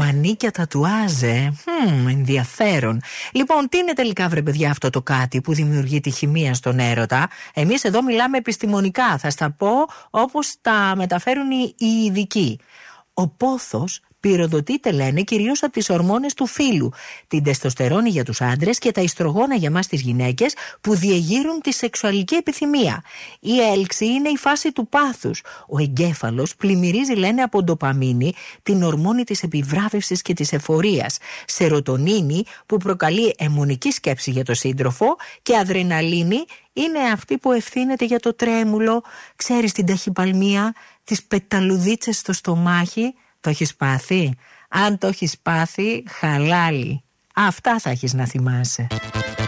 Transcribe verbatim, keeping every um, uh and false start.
Μανίκια τατουάζε. Hm, ενδιαφέρον. Λοιπόν, τι είναι τελικά, βρε παιδιά, αυτό το κάτι που δημιουργεί τη χημεία στον έρωτα? Εμείς εδώ μιλάμε επιστημονικά. Θα στα πω όπως τα μεταφέρουν οι ειδικοί. Ο πόθος πυροδοτείται, λένε, κυρίως από τις ορμόνες του φύλου, την τεστοστερόνη για τους άντρες και τα ιστρογόνα για μας τις γυναίκες, που διεγείρουν τη σεξουαλική επιθυμία. Η έλξη είναι η φάση του πάθους. Ο εγκέφαλος πλημμυρίζει, λένε, από ντοπαμίνη, την ορμόνη της επιβράβευσης και της εφορίας, σερωτονίνη που προκαλεί αιμονική σκέψη για το σύντροφο, και αδρεναλίνη είναι αυτή που ευθύνεται για το τρέμουλο, ξέρεις, την ταχυπαλμία, τις πεταλουδίτσες στο στομάχι. Το έχεις πάθει? Αν το έχεις πάθει, χαλάλι. Αυτά θα έχεις να θυμάσαι.